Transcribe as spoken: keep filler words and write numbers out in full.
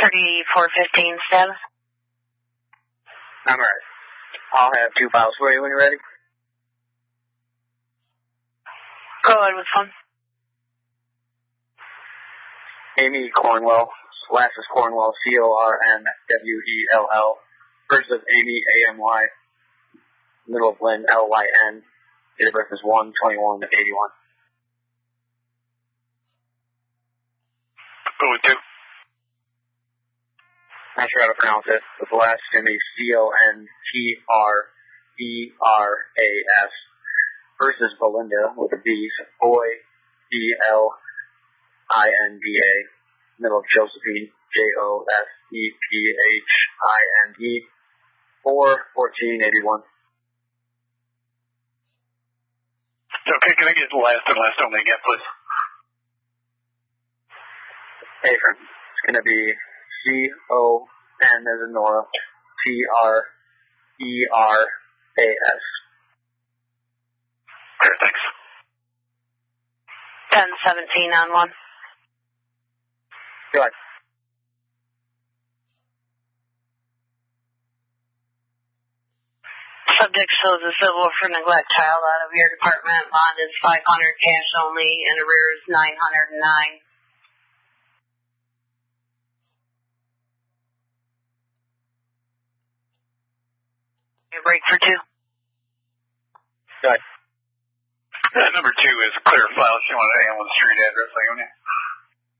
thirty-four fifteen, Stab. I'm ready. I'll have two files for you when you're ready. Go ahead with one. Amy Cornwell, last is Cornwell, C O R N W E L L. First is Amy, A M Y. Middle of Lynn, L Y N. Date of birth is one twenty-one eighty-one. Go with two. Not sure how to pronounce it, but the last is going to be C O N T R E R A S. First is Belinda with a B, boy, B L I N D A. Middle of Josephine, J O S E P H I N E. four fourteen eighty-one. Okay, can I get the last and last only again, please? Apron. It's going to be C O N as in Nora, T R E R A S. Clear, thanks. ten seventeen on one. Go ahead. Subject shows a civil for neglect child out of your department. Bond is five hundred cash only, and arrears nine hundred nine. You break for two. Go ahead. Uh, number two is clear file. She wanted to A M with street address, like,